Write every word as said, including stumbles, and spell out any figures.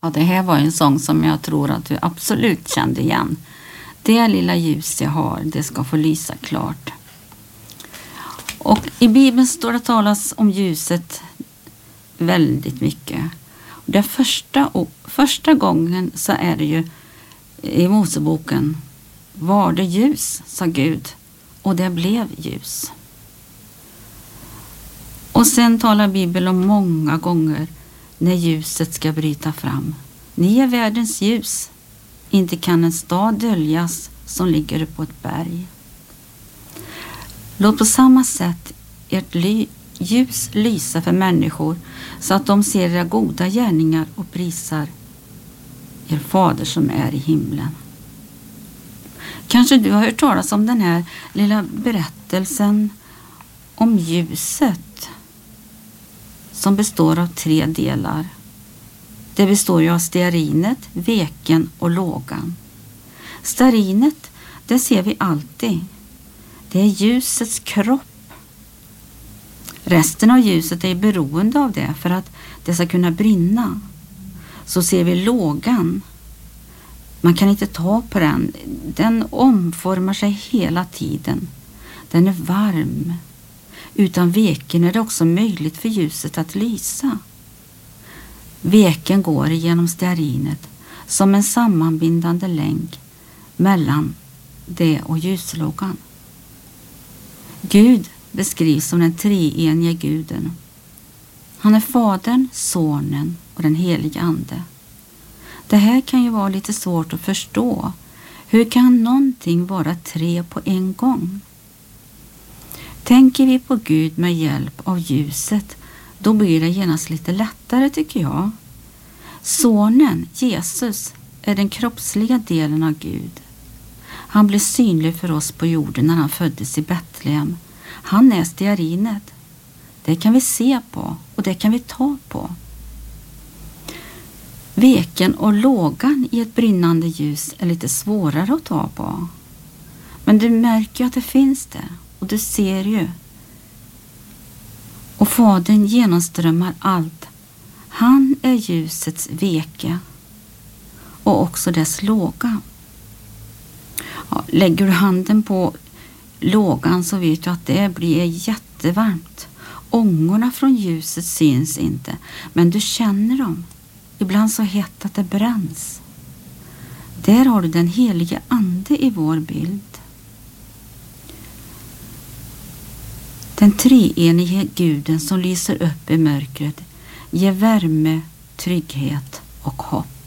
Ja, det här var en sång som jag tror att du absolut kände igen. Det lilla ljus jag har, det ska få lysa klart. Och i Bibeln står det talas om ljuset väldigt mycket. Det första, och första gången så är det ju i Moseboken. Var det ljus, sa Gud, och det blev ljus. Och sen talar Bibeln om många gånger när ljuset ska bryta fram. Ni är världens ljus. Inte kan en stad döljas som ligger på ett berg. Låt på samma sätt ert ly- ljus lysa för människor så att de ser era goda gärningar och prisar er fader som är i himlen. Kanske du har hört talas om den här lilla berättelsen om ljuset som består av tre delar. Det består ju av stearinet, veken och lågan. Stearinet, det ser vi alltid. Det är ljusets kropp. Resten av ljuset är beroende av det för att det ska kunna brinna. Så ser vi lågan. Man kan inte ta på den. Den omformar sig hela tiden. Den är varm. Utan veken är det också möjligt för ljuset att lysa. Veken går genom stearinet som en sammanbindande länk mellan det och ljuslågan. Gud beskrivs som den treenige guden. Han är Fadern, Sonen och den helige Ande. Det här kan ju vara lite svårt att förstå. Hur kan någonting vara tre på en gång? Tänker vi på Gud med hjälp av ljuset, då blir det genast lite lättare tycker jag. Sonen, Jesus, är den kroppsliga delen av Gud. Han blev synlig för oss på jorden när han föddes i Betlehem. Han är stearinet. Det kan vi se på och det kan vi ta på. Veken och lågan i ett brinnande ljus är lite svårare att ta på. Men du märker att det finns det och du ser ju. Och Fadern genomströmmar allt. Han är ljusets veke och också dess låga. Ja, lägger du handen på lågan så vet du att det blir jättevarmt. Ångorna från ljuset syns inte, men du känner dem. Ibland så hett att det bränns. Där har du den helige Ande i vår bild. Den treenige guden som lyser upp i mörkret ger värme, trygghet och hopp.